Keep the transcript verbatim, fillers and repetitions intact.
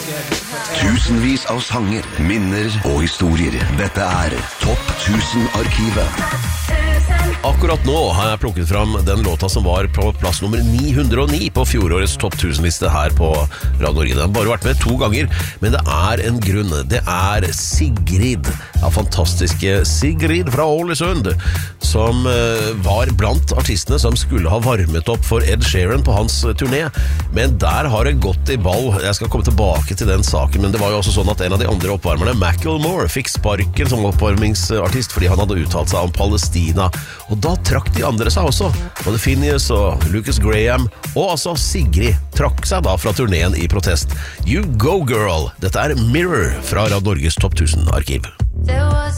Tusenvis av sanger, minner og historier. Dette er Topp tusen-arkivet. Akkurat nå har jeg plukket fram den låta som var på plass nummer ni hundre og ni på fjorårets topp tusen-liste her på Radio Norge. Den har bare vært med to ganger, men det er en grunn. Det er Sigrid, ja, fantastiske Sigrid fra Ålesund, som uh, var blant artistene som skulle ha varmet opp for Ed Sheeran på hans turné. Men der har det gått i ball. Jeg skal komme tilbake til den saken, men det var jo også sånn at en av de andre oppvarmerne, Macklemore, fikk sparken som oppvarmingsartist fordi han hadde uttalt seg om Palestina. Og da trakk de andre seg også. Både Phineas og Lucas Graham, og altså Sigrid, trakk seg da fra turneen i protest. You go girl! Dette er Mirror fra Radio Norges topp tusen-arkiv. There was